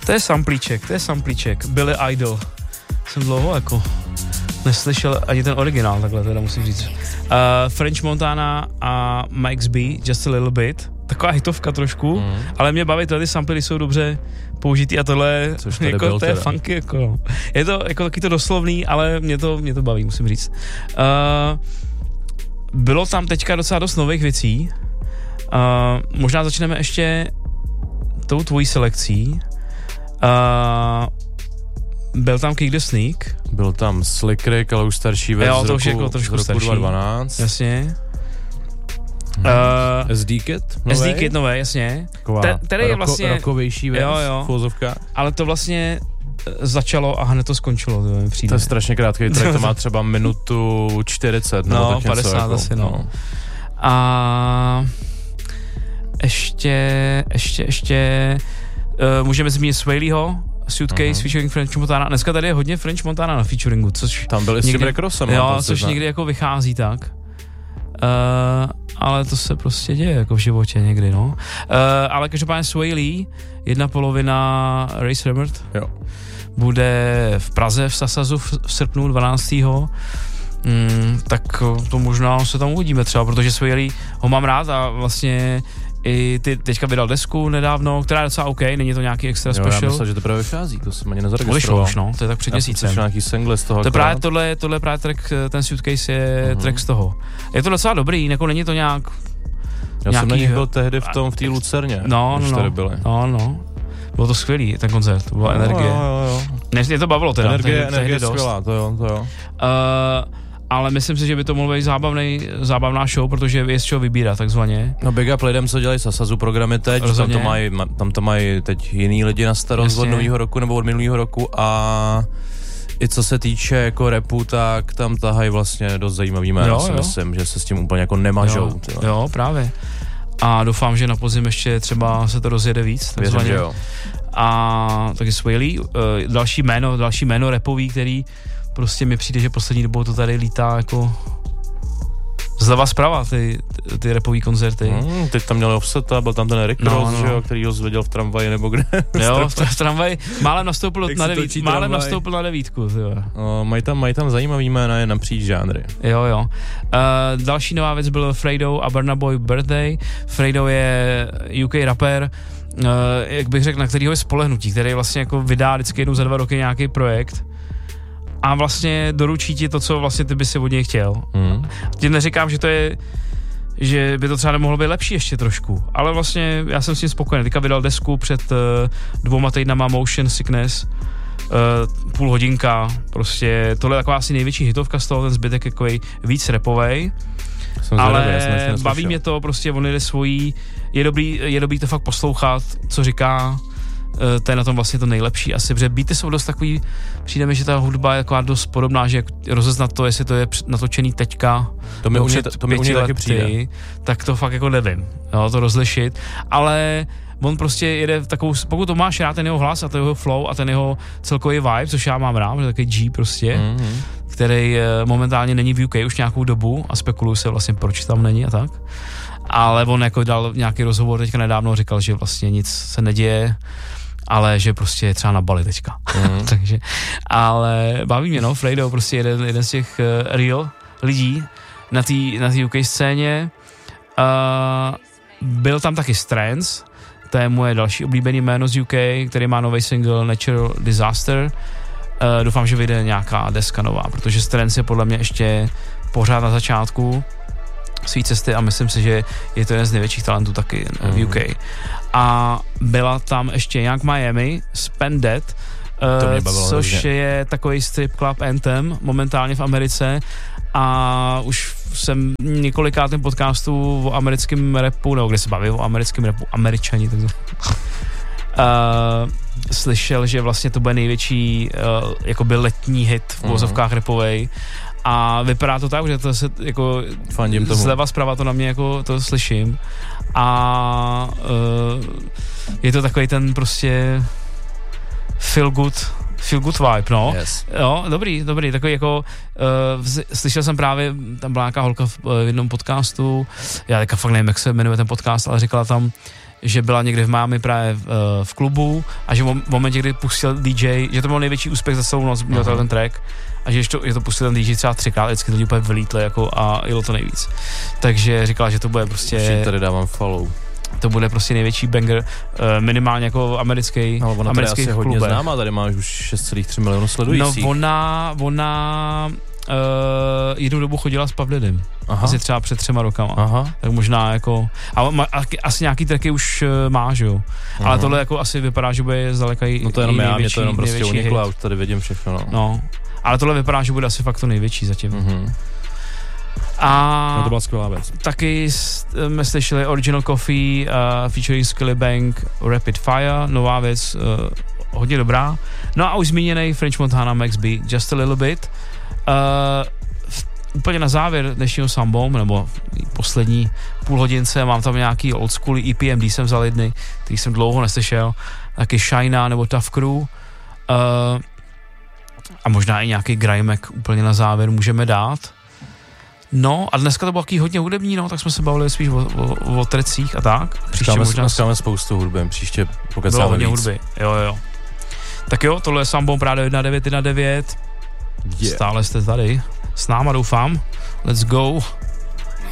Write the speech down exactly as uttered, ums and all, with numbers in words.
To je samplíček, to je samplíček. Billy Idol. Jsem dlouho jako neslyšel ani ten originál, takhle teda musím říct. Uh, French Montana a Mike's B, Just a Little Bit. Taková hitovka trošku, mm. ale mě baví tyhle ty samply, jsou dobře použitý a tohle jako, to je funky, jako no. Je to jako taky to doslovný, ale mě to, mě to baví, musím říct. Uh, bylo tam teďka docela dost nových věcí. Uh, možná začneme ještě tou tvojí selekcí. Uh, byl tam Kick the Sneak. Byl tam Slick Rick, ale už starší věc z roku, jako trošku z roku dva tisíce dvanáct. Jasně. Hmm. Uh, S D Kid? S D Kid nové, jasně. Te, tady je vlastně rokovější věc, jo, jo. Fózovka. Ale to vlastně začalo a hned to skončilo, to mi přijde. To je strašně krátký track, to má třeba minutu čtyřicet, nebo no, tak něco padesát jako, asi, no. no. A ještě, ještě, ještě uh, můžeme zmínit Swaleyho, Suitcase, uh-huh. featuring French Montana. Dneska tady je hodně French Montana na featuringu, což tam byl i s tím Rick Rossem. Jo, což ne? někdy jako vychází tak. Uh, ale to se prostě děje jako v životě někdy, no. Uh, ale každopádně Swaley, jedna polovina Race Remmert, jo. bude v Praze v Sasazu v, v srpnu dvanáctého Mm, tak to možná se tam uvidíme třeba, protože Swaley ho mám rád a vlastně i ty teďka vydal desku nedávno, která je docela OK, není to nějaký extra jo, special. Já myslel, že to právě vychází, to jsem ani nezaregistroval. Vyšlo už, no, to je tak před měsícem. Já jsem nějaký single z toho. To je právě tohle, tohle právě track, ten Suitcase je uh-huh. track z toho. Je to docela dobrý, jako není to nějak... Já nějaký, jsem na nich byl tehdy v tom, v té Lucerně, no, když no, tady byli. No, no. Bylo to skvělý, ten koncert, to byla no, energie. Jo, jo, jo. Ne, mě to bavilo teda. Energie, tehdy, energie tehdy skvělá, to jo, to jo. Uh, ale myslím si, že by to mohlo být zábavnej, zábavná show, protože je z čeho vybírat, takzvaně. No big up lidem, co dělají Sasazu programy teď, tam to mají tam to mají teď jiný lidi na starost Jasně. od nového roku nebo od minulého roku a i co se týče jako rapu, tak tam tahají vlastně dost zajímavý jméno, si myslím, že se s tím úplně jako nemažou. Jo, jo, právě. A doufám, že na podzim ještě třeba se to rozjede víc, takzvaně. Věřím, že jo. A taky Swaley, uh, další jméno, další jméno rapový, který prostě mi přijde, že poslední dobou to tady lítá jako zleva zprava, ty, ty, ty rapový koncerty. Hmm, teď tam měli Offseta, byl tam ten Rick no, Ross, no. že jo, který ho zvěděl v tramvaji nebo kde. Jo, v, v tramvaji, málem nastoupil na devítku, málem nastoupil na devítku. No, mají tam, mají tam zajímavý jména je napříč žánry. Jo, jo. Uh, další nová věc byl Fredo a Burna Boy Birthday. Fredo je U K rapper, uh, jak bych řekl, na kterýho je spolehnutí, který vlastně jako vydá vždycky jednou za dva roky nějaký projekt a vlastně doručí ti to, co vlastně ty by si od něj chtěl. Mm. Ti neříkám, že to je, že by to třeba nemohlo být lepší ještě trošku, ale vlastně já jsem s tím spokojený. Teďka vydal desku před uh, dvouma týdnama Motion Sickness, uh, půl hodinka, prostě tohle je taková asi největší hitovka z toho, ten zbytek takovej víc rapovej. Jsem ale zvědavý, baví mě to, prostě on jde svojí, je dobrý, je dobrý to fakt poslouchat, co říká, to je na tom vlastně to nejlepší asi, protože beaty jsou dost takový, přijde mi, že ta hudba je taková dost podobná, že rozeznat to, jestli to je natočený teďka, to mi u mě, to mi u mě taky přijde, tak to fakt jako nevím, jo, to rozlišit, ale on prostě jede takovou, pokud to máš rád ten jeho hlas a ten jeho flow a ten jeho celkový vibe, což já mám rád, že takový G prostě, mm-hmm. který momentálně není v U K už nějakou dobu a spekuluju se vlastně, proč tam není a tak. Ale on jako dal nějaký rozhovor teďka nedávno, říkal, že vlastně nic se neděje, ale že prostě je třeba na Bali teďka. Mm. Takže, ale baví mě, no, Fredo, prostě jeden, jeden z těch uh, real lidí na té na U K scéně. Uh, byl tam taky Strands, to je moje další oblíbený jméno z U K, který má nový single Natural Disaster. Uh, doufám, že vyjde nějaká deska nová, protože Strands je podle mě ještě pořád na začátku svý cesty a myslím si, že je to jeden z největších talentů taky mm. v U K. A byla tam ještě Young Miami, Spended, uh, což hodně. Je takový strip club anthem momentálně v Americe a už jsem několikátém podcastu o americkém rapu, nebo kde se baví o americkém rapu, Američani, tak uh, slyšel, že vlastně to bude největší uh, jakoby letní hit v vozovkách mm. rapovej. A vypadá to tak, že to se jako zleva zprava to na mě jako to slyším a uh, je to takový ten prostě feel good, feel good vibe, no. Yes. Jo, dobrý, dobrý, takový jako, uh, slyšel jsem právě, tam byla nějaká holka v, v jednom podcastu, já teďka fakt nevím, jak se jmenuje ten podcast, ale říkala tam, že byla někde v Miami právě v, uh, v klubu a že v momentě, kdy pustil D J, že to byl největší úspěch za celou noc, měl uh-huh. ten track a že to, že to pustil ten D J třeba třikrát, vždycky to úplně vylítli jako a jelo to nejvíc. Takže říkala, že to bude prostě... Už tady dávám follow. To bude prostě největší banger, uh, minimálně jako americký. No, ona tady asi hodně známá, tady máš už šest celá tři milionu sledujících. No ona, ona uh, jednu dobu chodila s Pavlidem. Asi třeba před třema rokama. Aha. Tak možná jako, a, ma, a asi nějaký tracky už uh, má, že jo. Aha. Ale tohle jako asi vypadá, že bude zdaleka i No to jenom já, mě to jenom prostě uniklo a už tady vidím všechno. No. no. Ale tohle vypadá, že bude asi fakt to největší zatím. Mhm. A no to byla skvělá věc. Taky jsme slyšeli Original Coffee uh, featuring Skillibang Rapid Fire, nová věc, uh, hodně dobrá. No a už zmíněný French Montana Max B, Just a Little Bit. Uh, úplně na závěr dnešního Sambom, nebo poslední půl hodince, mám tam nějaký old school E P M D jsem vzal jedny, který jsem dlouho neslyšel, taky Shina nebo Tough Crew. Uh, a možná i nějaký Grimek úplně na závěr můžeme dát. No a dneska to bylo taky hodně hudební, no, tak jsme se bavili spíš o, o, o trecích a tak. Příště možná máme spoustu hudby, příště pokecáme hodně víc. Hudby, jo, jo. Tak jo, tohle je Sambom Prádo jedna devět jedna devět. Yeah. Stále jste tady s náma, doufám. Let's go.